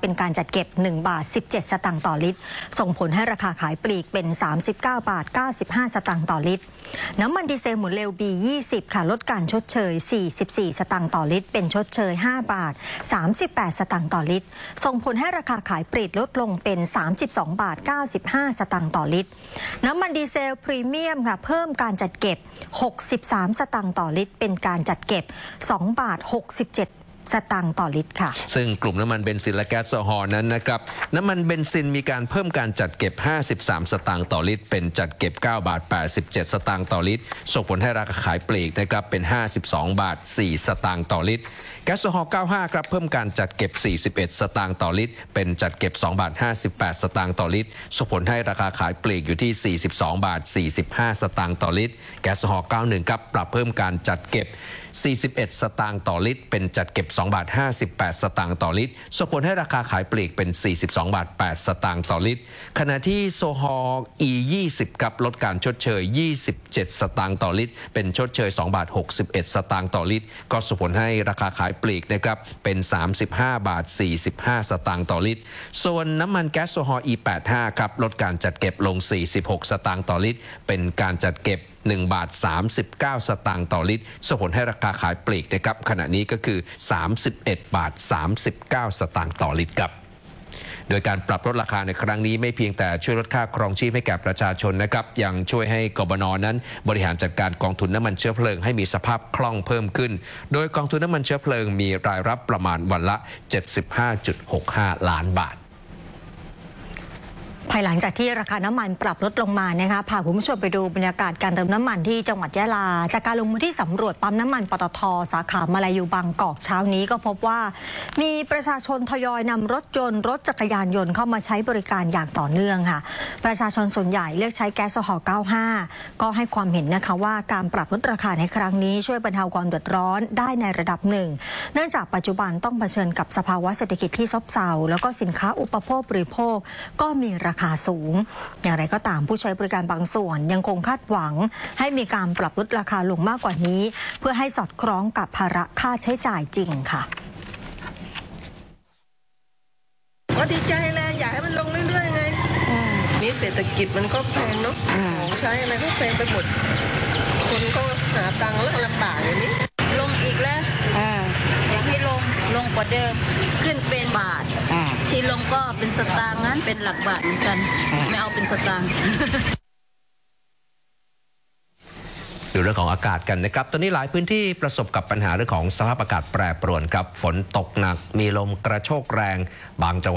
เป็นการจัดเก็บ1 บาท 17 สตางค์ต่อลิตรส่งผลให้ราคาขายปลีกเป็น39 บาท 95 สตางค์ต่อลิตรน้ำมันดีเซลหมุนเร็ว B20 ค่ะลดการชดเชย44 สตางค์ต่อลิตรเป็นชดเชย5 บาท 38 สตางค์ต่อลิตรส่งผลให้ราคาขายปลีกลดลงเป็น32 บาท 95 สตางค์ต่อลิตรน้ำมันดีเซลพรีเมียมค่ะเพิ่มการจัดเก็บ63 สตางค์ต่อลิตรเป็นการจัดเก็บ2 บาท 67 สตางค์ต่อลิตรค่ะซึ่งกลุ่มน้ำมันเบนซินและแก๊สโซฮอล์นั้นนะครับน้ำมันเบนซินมีการเพิ่มการจัดเก็บ53 สตางค์ต่อลิตรเป็นจัดเก็บ9 บาท 87 สตางค์ต่อลิตรส่งผลให้ราคาขายปลีกนะครับเป็น52 บาท 4 สตางค์ต่อลิตรแก๊สโซฮอล์95ครับเพิ่มการจัดเก็บ41 สตางค์ต่อลิตรเป็นจัดเก็บ2 บาท 58 สตางค์ต่อลิตรส่งผลให้ราคาขายปลีกอยู่ที่42 บาท 45 สตางค์ต่อลิตรแก๊สโซฮอล์91ครับปรับเพิ่มการจัดเก็บ41 สตางค์ต่อลิตรเป็นจัดเก็บ2 บาท 58 สตางค์ต่อลิตรส่งผลให้ราคาขายปลีกเป็น42 บาท 8 สตางค์ต่อลิตรขณะที่โซฮอล์ E20 ครับลดการชดเชย27 สตางค์ต่อลิตรเป็นชดเชย2 บาท 61 สตางค์ต่อลิตรก็ส่งผลให้ราคาขายปลีกนะครับเป็น35 บาท 45 สตางค์ต่อลิตรส่วนน้ำมันแก๊สโซฮอล์ E85 ครับลดการจัดเก็บลง46 สตางค์ต่อลิตรเป็นการจัดเก็บ1 บาท 39 สตางค์ต่อลิตรส่งผลให้ราคาขายปลีกนะครับขณะนี้ก็คือ31 บาท 39 สตางค์ต่อลิตรครับโดยการปรับลดราคาในครั้งนี้ไม่เพียงแต่ช่วยลดค่าครองชีพให้แก่ประชาชนนะครับยังช่วยให้กบน.นั้นบริหารจัดการกองทุนน้ำมันเชื้อเพลิงให้มีสภาพคล่องเพิ่มขึ้นโดยกองทุนน้ำมันเชื้อเพลิงมีรายรับประมาณวันละ 75.65 ล้านบาทภายหลังจากที่ราคาน้ำมันปรับลดลงมานะคะพาคุณผู้ชมไปดูบรรยากาศการเติมน้ำมันที่จังหวัดยะลาจากการลงพื้นที่สำรวจปั๊มน้ำมันปตท.สาขามาลายูบางกอกเช้านี้ก็พบว่ามีประชาชนทยอยนำรถยนต์รถจักรยานยนต์เข้ามาใช้บริการอย่างต่อเนื่องค่ะประชาชนส่วนใหญ่เลือกใช้แก๊สโซฮอล์ 95 ก็ให้ความเห็นนะคะว่าการปรับลดราคาในครั้งนี้ช่วยบรรเทาความเดือดร้อนได้ในระดับหนึ่งเนื่องจากปัจจุบันต้องเผชิญกับสภาวะเศรษฐกิจที่ซบเซาแล้วก็สินค้าอุปโภคบริโภคก็มีราคาสูงอย่างไรก็ตามผู้ใช้บริการบางส่วนยังคงคาดหวังให้มีการปรับลดราคาลงมากกว่านี้เพื่อให้สอดคล้องกับภาระค่าใช้จ่ายจริงค่ะก็ดีใจเลยอยากให้มันลงเรื่อยๆไงนี่เศรษฐกิจมันก็แพงเนาะของใช้อะไรก็แพงไปหมดคนก็หาตังค์แล้วลำบากอย่างนี้ลงอีกแล้วอยากให้ลงกว่าเดิมขึ้นเป็นบาทที่ลงก็เป็นสตางค์นั้นเป็นหลักบาทเหมือนกันไม่เอาเป็นสตางค์ดูเรื่องของอากาศกันนะครับตอนนี้หลายพื้นที่ประสบกับปัญหาเรื่องของสภาพอากาศแปรปรวนครับฝนตกหนักมีลมกระโชกแรงบางจังหวัด